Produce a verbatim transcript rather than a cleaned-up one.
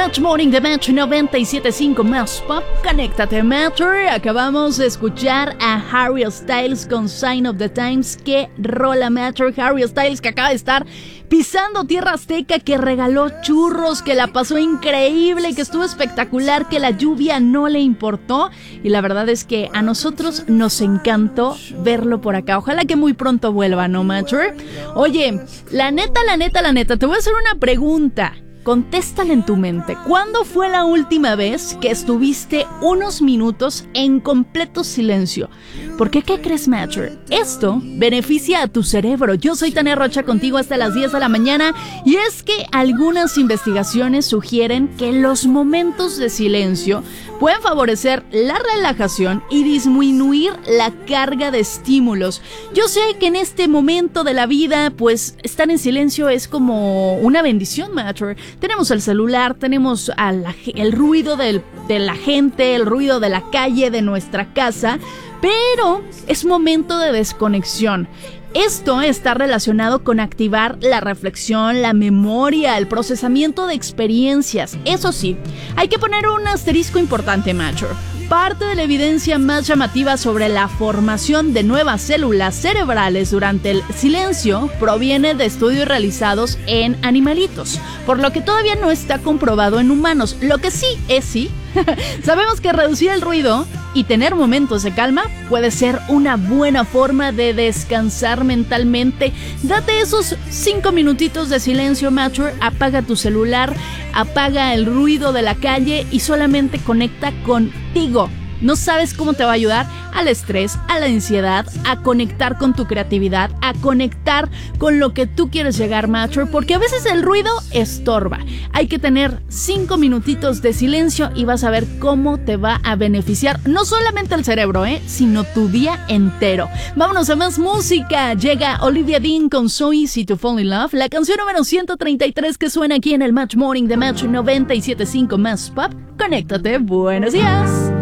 Match Morning de Match noventa y siete punto cinco más pop. Conéctate, Matcher. Acabamos de escuchar a Harry Styles con Sign of the Times. Qué rola, Matcher. Harry Styles, que acaba de estar pisando tierra azteca, que regaló churros, que la pasó increíble, que estuvo espectacular, que la lluvia no le importó. Y la verdad es que a nosotros nos encantó verlo por acá. Ojalá que muy pronto vuelva, ¿no, Matcher? Oye, la neta, la neta, la neta, te voy a hacer una pregunta. Contéstala en tu mente. ¿Cuándo fue la última vez que estuviste unos minutos en completo silencio? ¿Por qué? ¿Qué crees, Matcher? Esto beneficia a tu cerebro. Yo soy Tania Rocha, contigo hasta las diez de la mañana. Y es que algunas investigaciones sugieren que los momentos de silencio pueden favorecer la relajación y disminuir la carga de estímulos. Yo sé que en este momento de la vida, pues, estar en silencio es como una bendición, Matcher. Tenemos el celular, tenemos a la, el ruido del, de la gente, el ruido de la calle, de nuestra casa, pero es momento de desconexión. Esto está relacionado con activar la reflexión, la memoria, el procesamiento de experiencias. Eso sí, hay que poner un asterisco importante, Matcher. Parte de la evidencia más llamativa sobre la formación de nuevas células cerebrales durante el silencio proviene de estudios realizados en animalitos, por lo que todavía no está comprobado en humanos. Lo que sí es sí, sabemos que reducir el ruido y tener momentos de calma puede ser una buena forma de descansar mentalmente. Date esos cinco minutitos de silencio, Matcher. Apaga tu celular, apaga el ruido de la calle y solamente conecta contigo. No sabes cómo te va a ayudar al estrés, a la ansiedad, a conectar con tu creatividad, a conectar con lo que tú quieres llegar, Matcher, porque a veces el ruido estorba. Hay que tener cinco minutitos de silencio y vas a ver cómo te va a beneficiar no solamente el cerebro, ¿eh? sino tu día entero. Vámonos a más música. Llega Olivia Dean con So Easy to Fall in Love, la canción número ciento treinta y tres que suena aquí en el Match Morning de Match noventa y siete punto cinco más pop. Conéctate, buenos días.